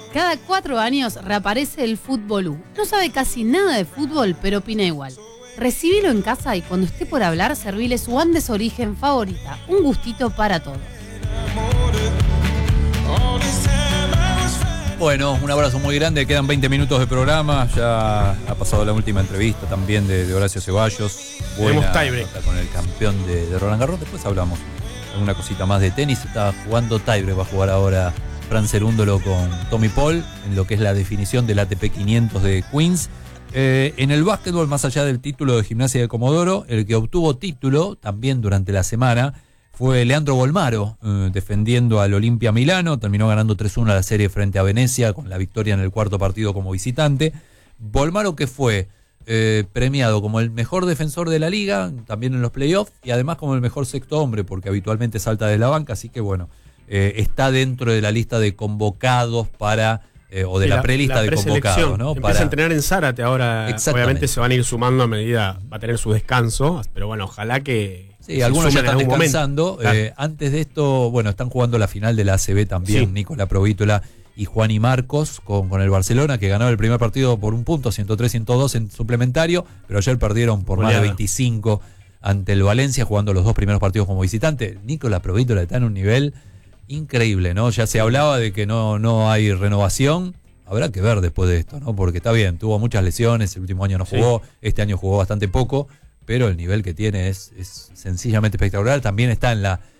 Cada 4 años reaparece el Fútbolú. No sabe casi nada de fútbol, pero opina igual. Recibilo en casa y cuando esté por hablar, servile su Andes Origen favorita. Un gustito para todos. Bueno, un abrazo muy grande. Quedan 20 minutos de programa. Ya ha pasado la última entrevista también de Horacio Ceballos. Buena nota con el campeón de Roland Garros. Después hablamos una cosita más de tenis. Está jugando tiebreak. Va a jugar ahora Fran Cerúndolo con Tommy Paul en lo que es la definición del ATP 500 de Queens. En el básquetbol, más allá del título de Gimnasia de Comodoro, el que obtuvo título también durante la semana fue Leandro Bolmaro, defendiendo al Olimpia Milano. Terminó ganando 3-1 la serie frente a Venecia con la victoria en el cuarto partido como visitante. Bolmaro, que fue premiado como el mejor defensor de la liga, también en los playoffs, y además como el mejor sexto hombre, porque habitualmente salta de la banca, así que bueno, está dentro de la lista de convocados para... o de la prelista de convocados, ¿no? Empieza a entrenar en Zárate ahora. Obviamente se van a ir sumando a medida, va a tener su descanso, pero bueno, ojalá que... Sí, algunos ya están descansando. Claro. Antes de esto, bueno, están jugando la final de la ACB también, sí. Nicolás Provítola y Juani Marcos con el Barcelona, que ganó el primer partido por un punto, 103-102 en suplementario, pero ayer perdieron por más de 25 ante el Valencia, jugando los dos primeros partidos como visitante. Nicolás Provítola está en un nivel increíble, ¿no? Ya se hablaba de que no hay renovación. Habrá que ver después de esto, ¿no? Porque está bien, tuvo muchas lesiones, el último año no jugó, este año jugó bastante poco, pero el nivel que tiene es sencillamente espectacular. También está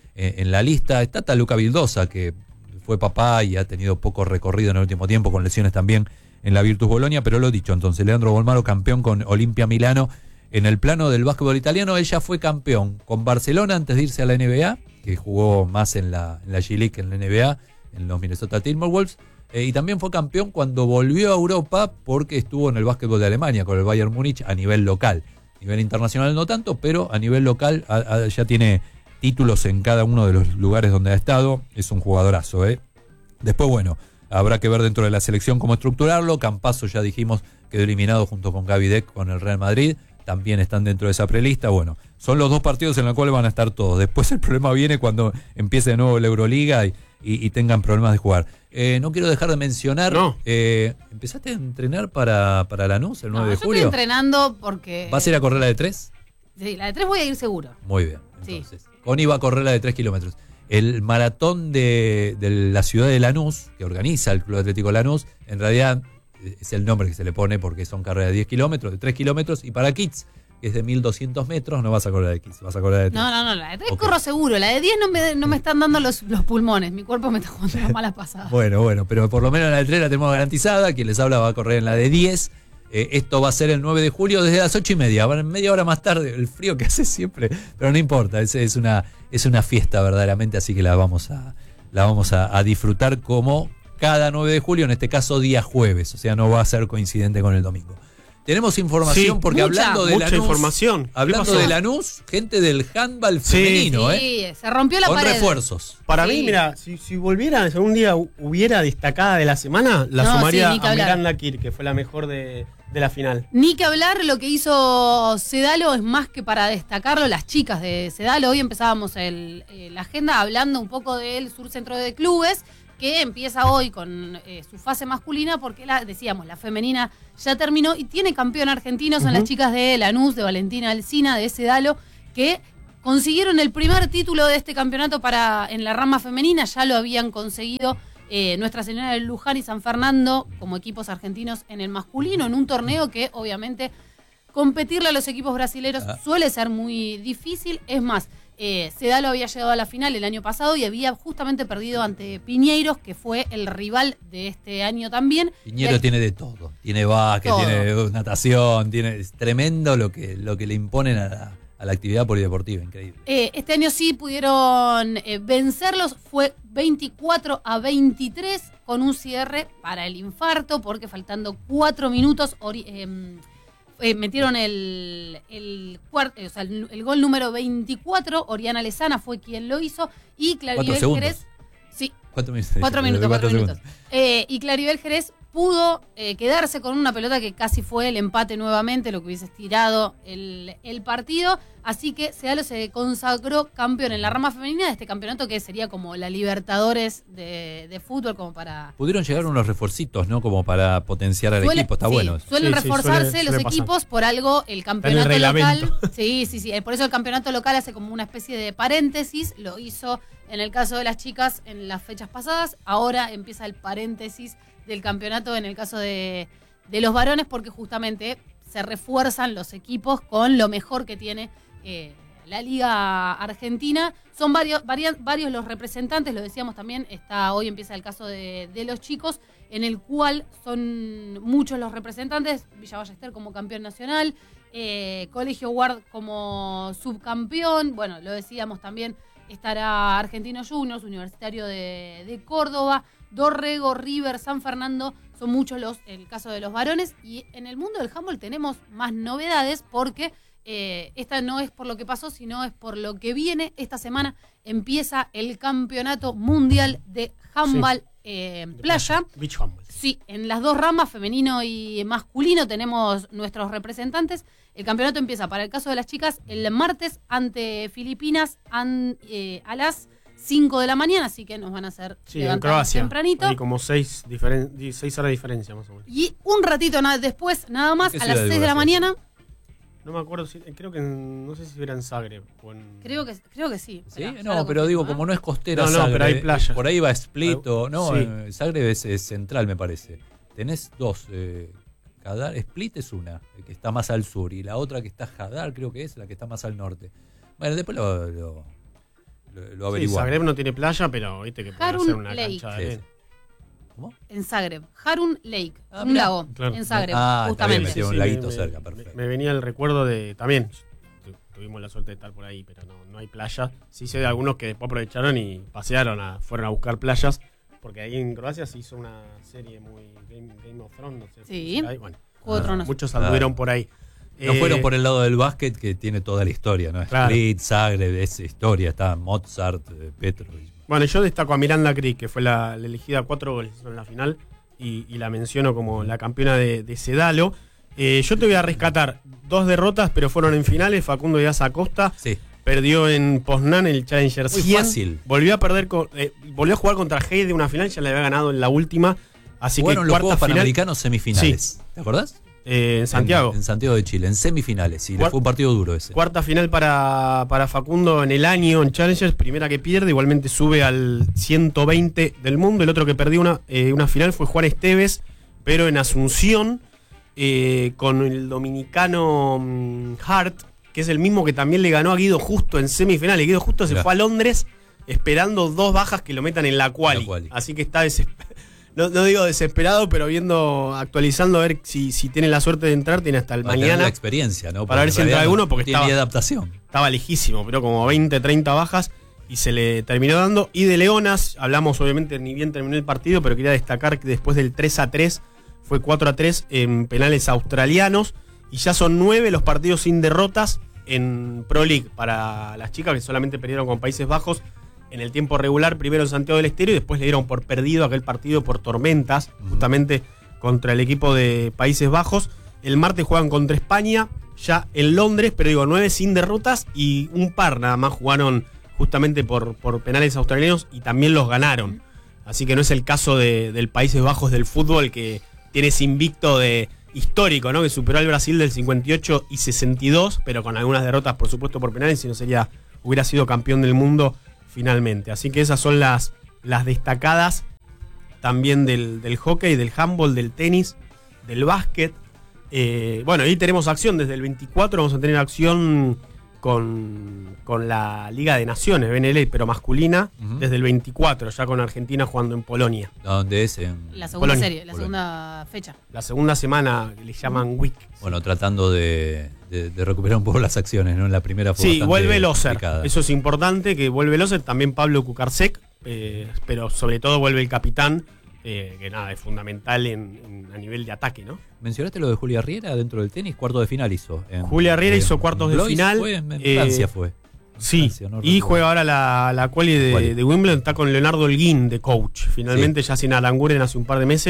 en la lista, está Taluca Vildosa, que fue papá y ha tenido poco recorrido en el último tiempo, con lesiones también en la Virtus Bolonia, pero lo dicho, entonces, Leandro Bolmaro, campeón con Olimpia Milano. En el plano del básquetbol italiano, él ya fue campeón con Barcelona antes de irse a la NBA, que jugó más en la G-League que en la NBA, en los Minnesota Timberwolves, y también fue campeón cuando volvió a Europa, porque estuvo en el básquetbol de Alemania con el Bayern Múnich a nivel local. A nivel internacional no tanto, pero a nivel local ya tiene títulos en cada uno de los lugares donde ha estado. Es un jugadorazo, ¿eh? Después, bueno, habrá que ver dentro de la selección cómo estructurarlo. Campazzo, ya dijimos, quedó eliminado junto con Gaby Deck con el Real Madrid. También están dentro de esa prelista. Bueno, son los dos partidos en los cuales van a estar todos. Después el problema viene cuando empiece de nuevo la Euroliga y tengan problemas de jugar. No quiero dejar de mencionar, ¿empezaste a entrenar para Lanús el 9 de julio? Estoy entrenando porque... ¿Vas a ir a correr la de 3? Sí, la de 3 voy a ir seguro. Muy bien, entonces. Sí. Connie va a correr la de 3 kilómetros. El maratón de la ciudad de Lanús, que organiza el Club Atlético Lanús, en realidad es el nombre que se le pone porque son carreras de 10 kilómetros, de 3 kilómetros, y para kids, que es de 1.200 metros, no vas a correr de kids, vas a correr de 3. No, la de 3 corro seguro, la de 10 no me están dando los pulmones, mi cuerpo me está jugando unas malas pasadas. Bueno, pero por lo menos la de 3 la tenemos garantizada, quien les habla va a correr en la de 10. Esto va a ser el 9 de julio desde las 8:30, media hora más tarde, el frío que hace siempre, pero no importa, es una fiesta verdaderamente, así que la vamos a disfrutar como cada 9 de julio, en este caso día jueves, o sea, no va a ser coincidente con el domingo. Tenemos información porque hablando de Lanús, información. Hablando de Lanús, gente del handball femenino, se rompió la pared. Con refuerzos. Para mí, mira, si volviera, si algún día hubiera destacada de la semana, la sumaría a Miranda Kir, que fue la mejor de la final. Ni que hablar, lo que hizo Sedalo es más que para destacarlo. Las chicas de Sedalo, hoy empezábamos la agenda hablando un poco del Sur Centro de Clubes, que empieza hoy con su fase masculina, porque decíamos, la femenina ya terminó y tiene campeón argentino, son las chicas de Lanús, de Valentina Alsina, de Sedalo, que consiguieron el primer título de este campeonato en la rama femenina. Ya lo habían conseguido Nuestra Señora de Luján y San Fernando como equipos argentinos en el masculino, en un torneo que obviamente competirle a los equipos brasileños suele ser muy difícil. Es más, Sedalo había llegado a la final el año pasado y había justamente perdido ante Piñeiros, que fue el rival de este año también. Piñeiros tiene de todo, tiene básquet, tiene natación, es tremendo lo que le imponen a la actividad polideportiva, increíble. Este año sí pudieron vencerlos, fue 24-23 con un cierre para el infarto, porque faltando 4 minutos metieron el gol número 24, Oriana Lezana fue quien lo hizo, y Claribel Jerez... Sí, 4 minutos. 4 minutos. Y Claribel Jerez pudo quedarse con una pelota que casi fue el empate nuevamente, lo que hubiese estirado el partido. Así que Sedalo se consagró campeón en la rama femenina de este campeonato que sería como la Libertadores de fútbol, como para... Pudieron llegar unos refuercitos, ¿no? Como para potenciar al equipo, está bueno. Suelen reforzarse los equipos, por algo el campeonato local. Sí. Por eso el campeonato local hace como una especie de paréntesis, lo hizo en el caso de las chicas en las fechas pasadas, ahora empieza el paréntesis del campeonato en el caso de los varones, porque justamente se refuerzan los equipos con lo mejor que tiene la Liga Argentina. Son varios los representantes, lo decíamos también, hoy empieza el caso de los chicos, en el cual son muchos los representantes, Villa Ballester como campeón nacional, Colegio Guard como subcampeón, bueno, lo decíamos también, estará Argentinos Juniors, Universitario de Córdoba, Dorrego, River, San Fernando, son muchos el caso de los varones, y en el mundo del handball tenemos más novedades porque esta no es por lo que pasó, sino es por lo que viene. Esta semana empieza el Campeonato Mundial de Handball Playa. Beach Handball. Sí, en las dos ramas, femenino y masculino, tenemos nuestros representantes. El campeonato empieza, para el caso de las chicas, el martes ante Filipinas a las 5 de la mañana, así que nos van a hacer en Croacia, tempranito. Hay como 6 horas de diferencia más o menos. Y un ratito después, nada más, a las 6 de la mañana. No me acuerdo, creo que no sé si era en Zagreb. Creo que sí. ¿Sí? No, pero digo, como no es costera Zagreb, pero hay playas. Por ahí va Split no, sí. Zagreb es central, me parece. Tenés dos, Hadar, Split es una, que está más al sur, y la otra que está Hadar, creo que es la que está más al norte. Bueno, después lo averiguamos. Zagreb no tiene playa, pero viste que puede ser una cancha de arena. ¿Cómo? En Zagreb, Harun Lake, un lago, claro. En Zagreb, justamente. Bien, un laguito cerca, perfecto. Me venía el recuerdo de, también, tuvimos la suerte de estar por ahí, pero no hay playa. Sí sé de algunos que después aprovecharon y pasearon, fueron a buscar playas, porque ahí en Croacia se hizo una serie muy Game of Thrones, no sé. Sí, bueno, muchos anduvieron por ahí. No fueron por el lado del básquet, que tiene toda la historia, ¿no? Claro. Split, Zagreb, es historia, está Mozart, Petrovic. Bueno, yo destaco a Miranda Crick, que fue la elegida 4 goles en la final, y la menciono como la campeona de Sedalo. Yo te voy a rescatar 2 derrotas, pero fueron en finales. Facundo Díaz Acosta perdió en Poznan el Challenger 100. Muy fácil. Volvió a jugar contra Hayes de una final, ya le había ganado en la última. Así jugaron que los cuarta Juegos final, Panamericanos semifinales. Sí. ¿Te acordás? En Santiago. En Santiago de Chile, en semifinales. Sí, fue un partido duro ese. Cuarta final para Facundo en el año en Challengers, primera que pierde, igualmente sube al 120 del mundo. El otro que perdió una final fue Juan Esteves, pero en Asunción, con el dominicano Hart, que es el mismo que también le ganó a Guido Justo en semifinales. Guido Justo se fue a Londres esperando 2 bajas que lo metan en la quali. Así que está no digo desesperado, pero actualizando a ver si tiene la suerte de entrar, tiene hasta el mañana. La experiencia, ¿no? Para ver si entra alguno, porque tiene adaptación. Estaba lejísimo, pero como 20, 30 bajas y se le terminó dando. Y de Leonas, hablamos obviamente, ni bien terminó el partido, pero quería destacar que después del 3-3 fue 4-3 en penales australianos, y ya son 9 los partidos sin derrotas en Pro League para las chicas, que solamente perdieron con Países Bajos en el tiempo regular, primero en Santiago del Estero, y después le dieron por perdido aquel partido por tormentas, justamente contra el equipo de Países Bajos. El martes juegan contra España, ya en Londres, pero 9 sin derrotas, y un par nada más jugaron justamente por penales australianos, y también los ganaron. Así que no es el caso del Países Bajos del fútbol, que tiene ese invicto histórico, ¿no? Que superó al Brasil del 58 y 62, pero con algunas derrotas, por supuesto, por penales, si no hubiera sido campeón del mundo finalmente. Así que esas son las destacadas también del hockey, del handball, del tenis, del básquet. Bueno, ahí tenemos acción desde el 24, vamos a tener acción con la Liga de Naciones, BNL, pero masculina, desde el 24, ya con Argentina jugando en Polonia. ¿Dónde es? La segunda serie, la segunda fecha. La segunda semana, que le llaman week. Bueno, tratando de recuperar un poco las acciones, ¿no? En la primera fue sí, vuelve Loser. Eso es importante, que vuelve Loser, también Pablo Kukarsek, pero sobre todo vuelve el capitán, que nada, es fundamental a nivel de ataque, ¿no? Mencionaste lo de Julia Riera dentro del tenis, cuarto de final hizo. Julia Riera hizo cuartos de final. En Francia fue. Sí, Francia, no y juega ahora la quali de Wimbledon, está con Leonardo Holguín de coach. Finalmente ya sin Aranguren hace un par de meses,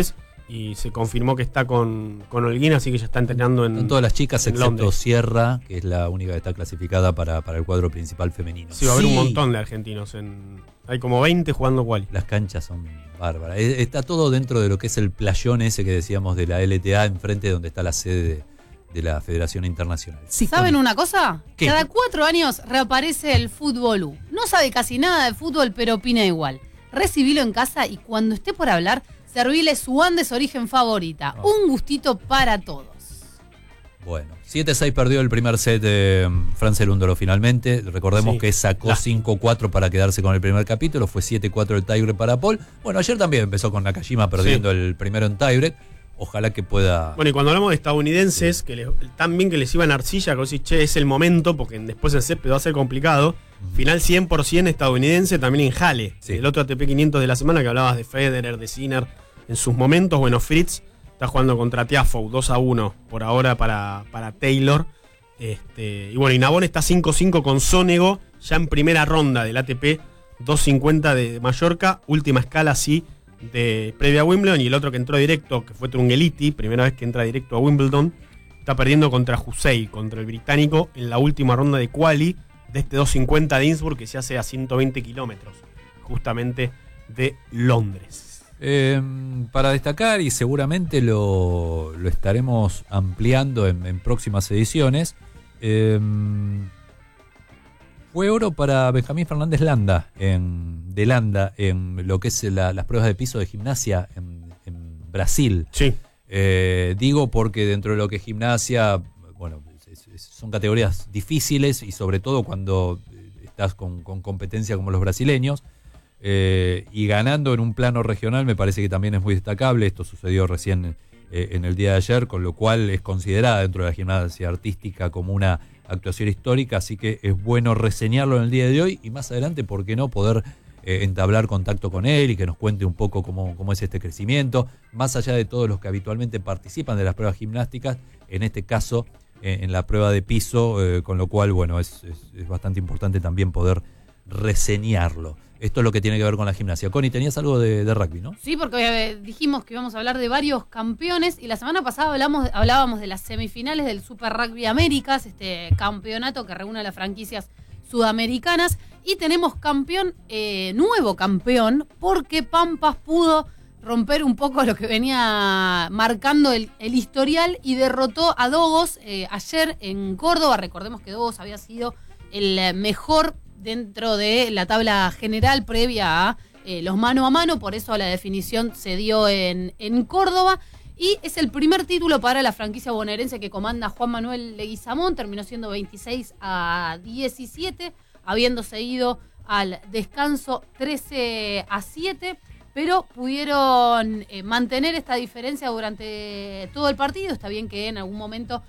y se confirmó que está con Holguín, así que ya está entrenando en todas las chicas, excepto Londres. Sierra, que es la única que está clasificada para el cuadro principal femenino. Sí, va a haber un montón de argentinos. Hay como 20 jugando quali. Las canchas son bárbaras. Está todo dentro de lo que es el playón ese que decíamos de la LTA, enfrente de donde está la sede de la Federación Internacional. Sí, ¿saben una cosa? ¿Qué? Cada 4 años reaparece el Fútbol U. No sabe casi nada de fútbol, pero opina igual. Recibilo en casa y cuando esté por hablar, servile su Andes origen favorita. Un gustito para todos. Bueno, 7-6 perdió el primer set Franz Elúndolo finalmente. Recordemos que sacó 5-4 para quedarse con el primer capítulo. Fue 7-4 el tiebreak para Paul. Bueno, ayer también empezó con Nakajima perdiendo el primero en tiebreak. Ojalá que pueda... Bueno, y cuando hablamos de estadounidenses, que también que les iban arcilla, que vos decís, che, es el momento, porque después el césped va a ser complicado. Final 100% estadounidense también en Halle. Sí. El otro ATP 500 de la semana que hablabas de Federer, de Sinner, en sus momentos. Bueno, Fritz está jugando contra Tiafoe, 2-1 por ahora para Taylor. Y bueno, y Navon está 5-5 con Sonego, ya en primera ronda del ATP 250 de Mallorca. Última escala, sí, de previa a Wimbledon. Y el otro que entró directo, que fue Trungeliti, primera vez que entra directo a Wimbledon, está perdiendo contra Husey, contra el británico, en la última ronda de quali de este 250 de Innsbruck, que se hace a 120 kilómetros, justamente de Londres. Para destacar, y seguramente lo estaremos ampliando en próximas ediciones, fue oro para Benjamín Fernández Landa en lo que es las pruebas de piso de gimnasia en Brasil. Sí. Digo porque dentro de lo que es gimnasia, bueno, son categorías difíciles y sobre todo cuando estás con competencia como los brasileños. Y ganando en un plano regional me parece que también es muy destacable. Esto sucedió recién en el día de ayer, con lo cual es considerada dentro de la gimnasia artística como una actuación histórica, así que es bueno reseñarlo en el día de hoy y más adelante, ¿por qué no poder entablar contacto con él y que nos cuente un poco cómo es este crecimiento, más allá de todos los que habitualmente participan de las pruebas gimnásticas, en este caso en la prueba de piso, con lo cual, bueno, es bastante importante también poder reseñarlo. Esto es lo que tiene que ver con la gimnasia. Connie, tenías algo de rugby, ¿no? Sí, porque dijimos que íbamos a hablar de varios campeones y la semana pasada hablábamos de las semifinales del Super Rugby Américas, este campeonato que reúne a las franquicias sudamericanas, y tenemos nuevo campeón, porque Pampas pudo romper un poco lo que venía marcando el historial y derrotó a Dogos ayer en Córdoba. Recordemos que Dogos había sido el mejor dentro de la tabla general previa a los mano a mano, por eso la definición se dio en Córdoba, y es el primer título para la franquicia bonaerense que comanda Juan Manuel Leguizamón. Terminó siendo 26-17, habiendo seguido al descanso 13-7, pero pudieron mantener esta diferencia durante todo el partido. Está bien que en algún momento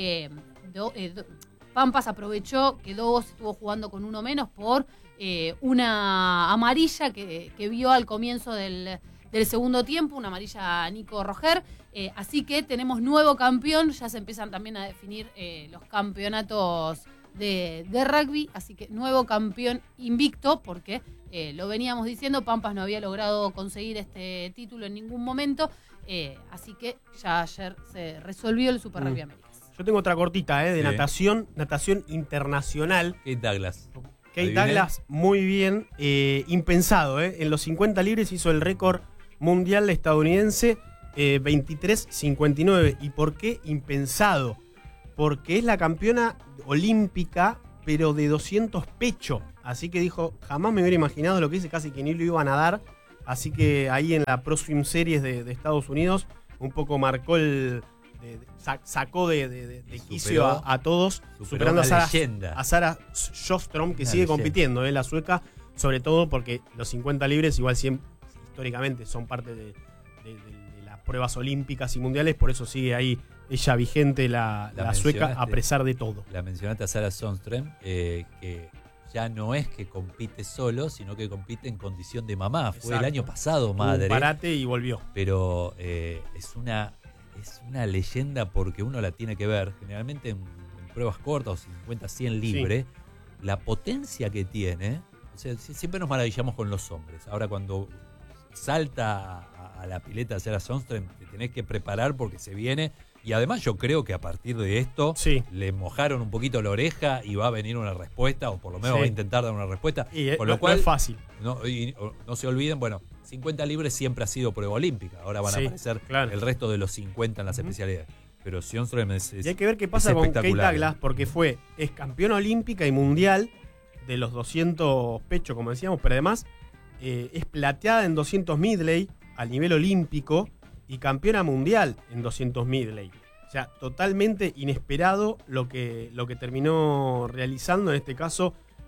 Pampas aprovechó que Dogos estuvo jugando con uno menos por una amarilla que vio al comienzo del segundo tiempo, una amarilla a Nico Roger. Así que tenemos nuevo campeón, ya se empiezan también a definir los campeonatos de rugby, así que nuevo campeón invicto, porque lo veníamos diciendo, Pampas no había logrado conseguir este título en ningún momento, así que ya ayer se resolvió el Super Rugby Américas. Yo tengo otra cortita, de Sí. natación internacional. Kate Douglas. Kate Douglas, muy bien, impensado, en los 50 libres hizo el récord mundial estadounidense, 23.59. ¿Y por qué impensado? Porque es la campeona olímpica, pero de 200 pecho. Así que dijo, jamás me hubiera imaginado lo que hice, casi que ni lo iban a dar. Así que ahí en la Pro Swim Series de Estados Unidos, un poco marcó sacó de quicio a todos, superando a Sarah Sjöström, que sigue compitiendo, la sueca, sobre todo porque los 50 libres igual siempre, históricamente, son parte de las pruebas olímpicas y mundiales, por eso sigue ahí ella vigente, la sueca, a pesar de todo. La mencionaste a Sarah Sjöström, que ya no es que compite solo, sino que compite en condición de mamá. Exacto. Fue el año pasado madre. Un parate y volvió. Pero es una leyenda, porque uno la tiene que ver generalmente en pruebas cortas o 50-100 libre. Sí. La potencia que tiene, o sea, siempre nos maravillamos con los hombres. Ahora cuando salta a a la pileta de Cera Sundström, te tenés que preparar porque se viene. Y además yo creo que a partir de esto le mojaron un poquito la oreja y va a venir una respuesta, o por lo menos va a intentar dar una respuesta. Y con lo cual, no es fácil. No se olviden, 50 libres siempre ha sido prueba olímpica. Ahora van a aparecer el resto de los 50 en las especialidades. Pero Sundström y hay que ver qué pasa con Kate Douglas, porque es campeona olímpica y mundial de los 200 pecho, como decíamos, pero además es plateada en 200 medley al nivel olímpico y campeona mundial en 200 medley. O sea, totalmente inesperado lo que terminó realizando, en este caso,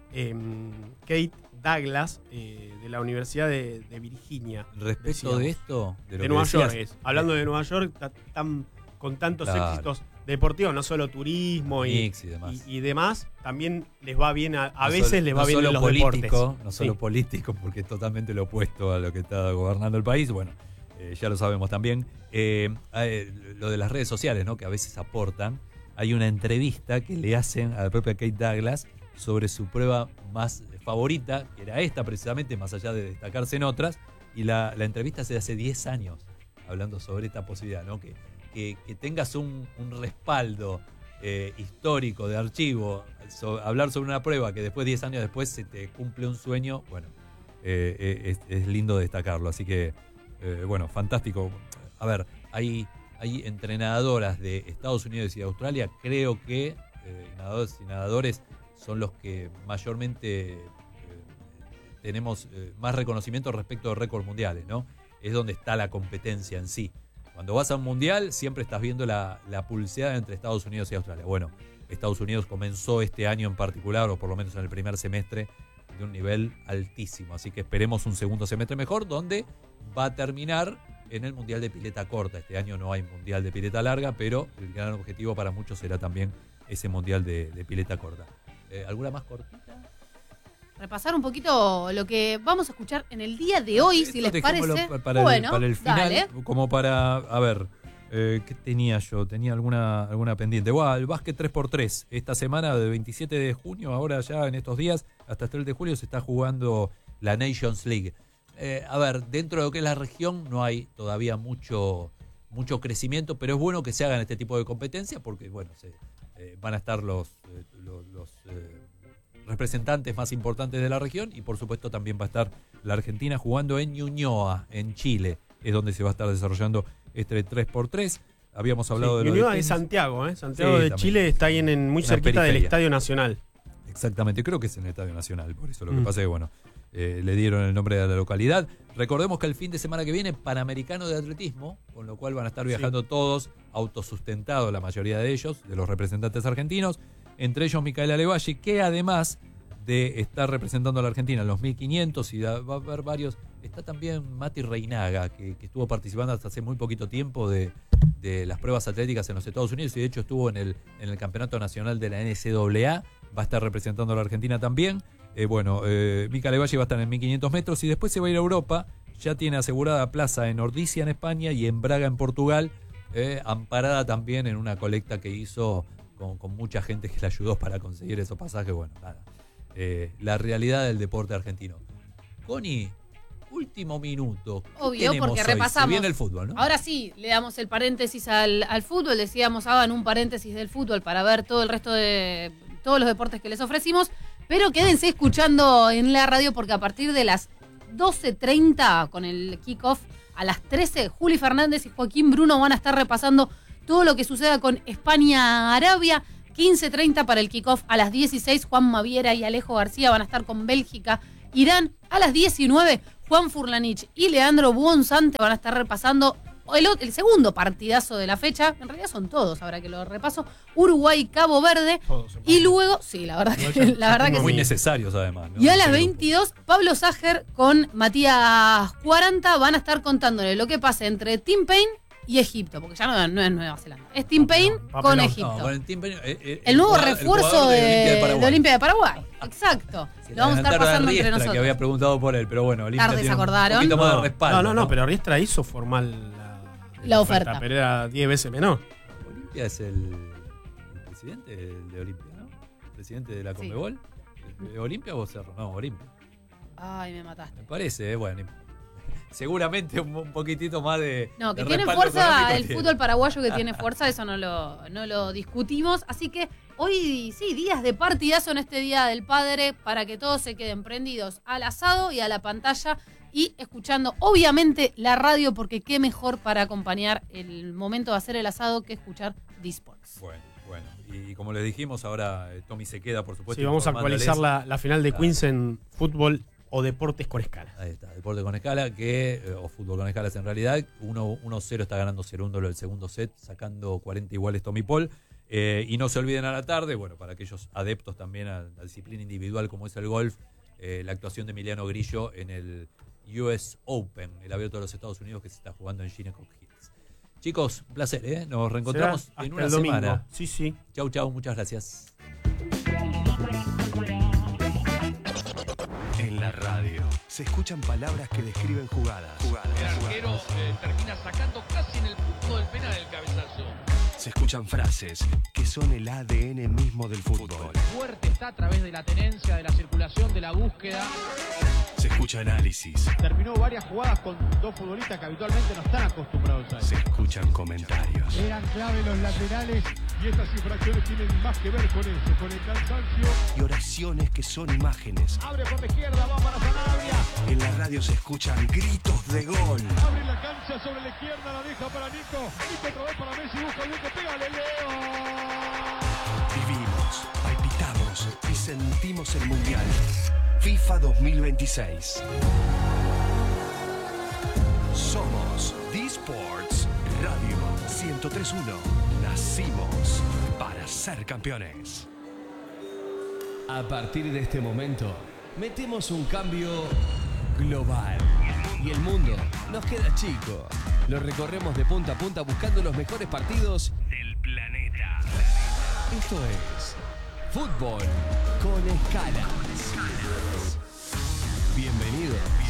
Kate Douglas, de la Universidad de Virginia. Respecto de esto, de Nueva York, hablando de Nueva York, con tantos éxitos deportivos, no solo turismo y demás, también les va bien, a veces les va bien en los deportes. No solo político, porque es totalmente lo opuesto a lo que está gobernando el país. Bueno, ya lo sabemos también. Lo de las redes sociales, ¿no? Que a veces aportan. Hay una entrevista que le hacen a la propia Kate Douglas sobre su prueba más favorita, que era esta precisamente, más allá de destacarse en otras, y la entrevista se hace 10 años, hablando sobre esta posibilidad, ¿no? Que tengas un respaldo histórico de archivo, hablar sobre una prueba que después, 10 años después, se te cumple un sueño, bueno, es lindo destacarlo, así que, fantástico. A ver, hay entrenadoras de Estados Unidos y de Australia, creo que nadadores y nadadoras son los que mayormente tenemos más reconocimiento respecto de récords mundiales, ¿no? Es donde está la competencia en sí. Cuando vas a un mundial siempre estás viendo la pulseada entre Estados Unidos y Australia. Bueno, Estados Unidos comenzó este año en particular, o por lo menos en el primer semestre, de un nivel altísimo. Así que esperemos un segundo semestre mejor, donde va a terminar en el Mundial de Pileta Corta. Este año no hay Mundial de Pileta Larga, pero el gran objetivo para muchos será también ese Mundial de Pileta Corta. ¿Alguna más cortita? Repasar un poquito lo que vamos a escuchar en el día de hoy, si les parece. Para el final, dale. Como para, a ver, ¿qué tenía yo? ¿Tenía alguna pendiente? El básquet 3x3. Esta semana, de 27 de junio, ahora ya en estos días, hasta el 3 de julio, se está jugando la Nations League. A ver, dentro de lo que es la región no hay todavía mucho crecimiento, pero es bueno que se hagan este tipo de competencias porque, van a estar los representantes más importantes de la región y por supuesto también va a estar la Argentina jugando en Ñuñoa, en Chile, es donde se va a estar desarrollando este 3x3. Habíamos hablado de Ñuñoa de Santiago, Santiago de Chile está ahí muy cerquita del Estadio Nacional. Exactamente, creo que es en el Estadio Nacional, por eso lo que pasa es que le dieron el nombre de la localidad. Recordemos que el fin de semana que viene, Panamericano de Atletismo, con lo cual van a estar viajando todos, autosustentados la mayoría de ellos, de los representantes argentinos, entre ellos Micaela Levalle, que además de estar representando a la Argentina en los 1500 y va a haber varios, está también Mati Reinaga, que estuvo participando hasta hace muy poquito tiempo de las pruebas atléticas en los Estados Unidos y de hecho estuvo en el Campeonato Nacional de la NCAA, va a estar representando a la Argentina también. Mica Levalle va a estar en 1500 metros y después se va a ir a Europa, ya tiene asegurada plaza en Ordizia en España y en Braga en Portugal, amparada también en una colecta que hizo con mucha gente que le ayudó para conseguir esos pasajes. La realidad del deporte argentino. Connie, último minuto. Obvio, porque repasamos. Se viene el fútbol, ¿no? Ahora sí, le damos el paréntesis al fútbol. Decíamos, hagan un paréntesis del fútbol para ver todo el resto de todos los deportes que les ofrecimos. Pero quédense escuchando en la radio porque a partir de las 12:30 con el kickoff, a las 13, Juli Fernández y Joaquín Bruno van a estar repasando todo lo que suceda con España-Arabia. 15:30 para el kickoff. A las 16, Juan Maviera y Alejo García van a estar con Bélgica-Irán. A las 19, Juan Furlanich y Leandro Buonsante van a estar repasando el segundo partidazo de la fecha. En realidad son todos, ahora que lo repaso. Uruguay-Cabo Verde. Y luego, sí, la verdad que muy sí. necesarios además, ¿no? Y a las 22, Pablo Sager con Matías 40 van a estar contándole lo que pasa entre Tim Payne y Egipto, porque ya no es Nueva Zelanda. Es Tim Payne con Egipto. Con el Tim Payne, el nuevo refuerzo de Olimpia de Paraguay. Exacto. Lo vamos a estar pasando entre nosotros. Que había preguntado por él, pero bueno, Olimpia tarde tiene se acordaron. Un poquito más de respaldo. No, pero Riestra hizo formal la oferta. Pero era 10 veces menor. Olimpia es el presidente de Olimpia, ¿no? El presidente de la Conmebol. ¿De Olimpia o Cerro? No, Olimpia. Ay, me mataste. Me parece, bueno. seguramente un poquitito más de. No, que de tiene respaldo fuerza el tiene. fútbol paraguayo, que tiene fuerza, eso no lo discutimos. Así que hoy sí, días de partidazo en este Día del Padre, para que todos se queden prendidos al asado y a la pantalla y escuchando, obviamente, la radio, porque qué mejor para acompañar el momento de hacer el asado que escuchar D-Sports. Bueno, y como les dijimos, ahora Tommy se queda, por supuesto. Sí, vamos a actualizar la final de Queens en fútbol o deportes con escala. Ahí está, deporte con escala, o fútbol con escalas en realidad. 1-0 está ganando Cerúndolo el segundo set, sacando 40 iguales Tommy Paul. Y no se olviden a la tarde, bueno, para aquellos adeptos también a la disciplina individual como es el golf, la actuación de Emiliano Grillo en el US Open, el abierto de los Estados Unidos que se está jugando en Shinnecock Hills. Chicos, un placer, Nos reencontramos en una semana. Sí, sí. Chau, muchas gracias. En la radio se escuchan palabras que describen jugadas. El arquero termina sacando casi en el punto del penal el cabezazo. Se escuchan frases que son el ADN mismo del fútbol. Fuerte está a través de la tenencia, de la circulación, de la búsqueda. Se escucha análisis. Terminó varias jugadas con dos futbolistas que habitualmente no están acostumbrados a eso. Se escuchan comentarios. Eran clave los laterales y estas infracciones tienen más que ver con eso, con el cansancio. Y oraciones que son imágenes. Abre por la izquierda, va para Sanabria. En la radio se escuchan gritos de gol. Abre la cancha sobre la izquierda, la deja para Nico. Nico otra vez para Messi, busca el hueco, pégale, Leo. Vivimos, palpitamos y sentimos el Mundial. FIFA 2026. Somos D-Sports Radio 103.1. Nacimos para ser campeones. A partir de este momento, metemos un cambio global. Y el mundo nos queda chico. Lo recorremos de punta a punta buscando los mejores partidos del planeta. Esto es Fútbol con Escalas. Bienvenido